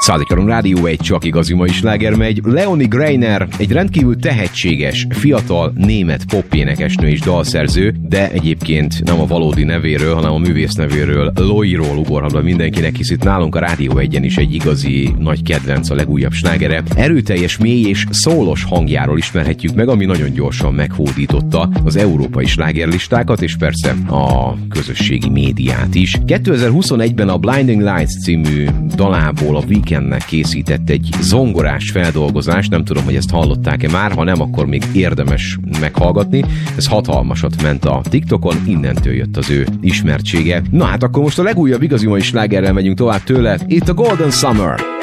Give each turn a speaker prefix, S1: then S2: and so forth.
S1: Százikaron Rádió egy csak igazi mai sláger megy. Leonie Greiner egy rendkívül tehetséges, fiatal német popénekesnő és dalszerző, de egyébként nem a valódi nevéről, hanem a művész nevéről, Loiról ugorhat be mindenkinek, hisz itt nálunk a Rádió 1-en is egy igazi nagy kedvenc a legújabb slágere. Erőteljes, mély és szólos hangjáról ismerhetjük meg, ami nagyon gyorsan meghódította az európai slágerlistákat, és persze a közösségi médiát is. 2021-ben a Blinding Lights című dalából a Weekendnek készített egy zongorás feldolgozást, nem tudom, hogy ezt hallották-e már, ha nem, akkor még érdemes meghallgatni. Ez hatalmasat ment a TikTokon, innentől jött az ő ismertsége. Na hát akkor most a legújabb igazi mai slágerrel megyünk tovább tőle, itt a Golden Summer.